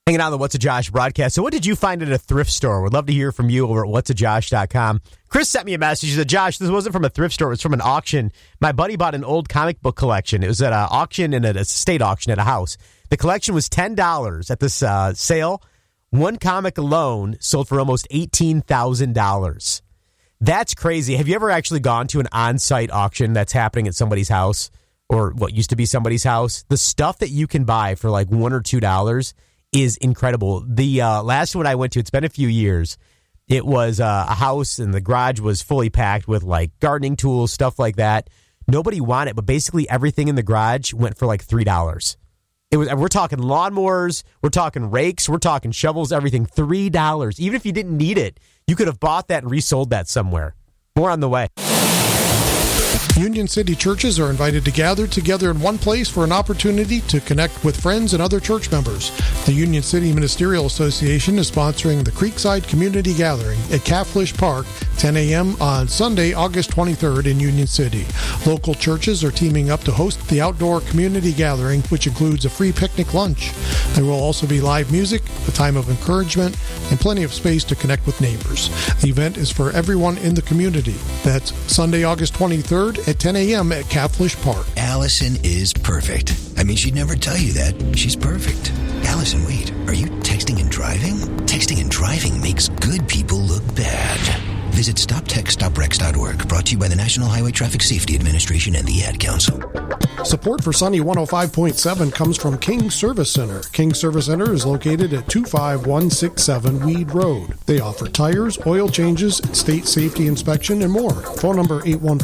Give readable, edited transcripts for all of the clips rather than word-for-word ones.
Hanging out on the What's a Josh broadcast. So what did you find at a thrift store? We'd love to hear from you over at whatsajosh.com. Chris sent me a message. He said, Josh, this wasn't from a thrift store. It was from an auction. My buddy bought an old comic book collection. It was at an auction and at a state auction at a house. The collection was $10 at this sale. One comic alone sold for almost $18,000. That's crazy. Have you ever actually gone to an on-site auction that's happening at somebody's house or what used to be somebody's house? The stuff that you can buy for like $1 or $2 is incredible. The last one I went to, it's been a few years. It was a house and the garage was fully packed with like gardening tools, stuff like that. Nobody wanted it, but basically everything in the garage went for like $3. We're talking lawnmowers, we're talking rakes, we're talking shovels, everything, $3. Even if you didn't need it, you could have bought that and resold that somewhere. More on the way. Union City churches are invited to gather together in one place for an opportunity to connect with friends and other church members. The Union City Ministerial Association is sponsoring the Creekside Community Gathering at Catfish Park, 10 a.m. on Sunday, August 23rd in Union City. Local churches are teaming up to host the outdoor community gathering, which includes a free picnic lunch. There will also be live music, a time of encouragement, and plenty of space to connect with neighbors. The event is for everyone in the community. That's Sunday, August 23rd at 10 a.m. at Catfish Park. Allison is perfect. I mean, she'd never tell you that. She's perfect. Allison, wait, are you texting and driving? Texting and driving makes good people look bad. Visit StopTextStopWrecks.org, brought to you by the National Highway Traffic Safety Administration and the Ad Council. Support for Sunny 105.7 comes from King Service Center. King Service Center is located at 25167 Weed Road. They offer tires, oil changes, state safety inspection, and more. Phone number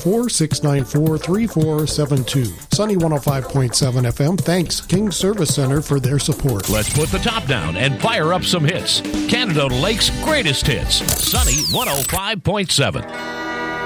814-694-3472. Sunny 105.7 FM thanks King Service Center for their support. Let's put the top down and fire up some hits. Canada Lake's greatest hits. Sunny 105.7.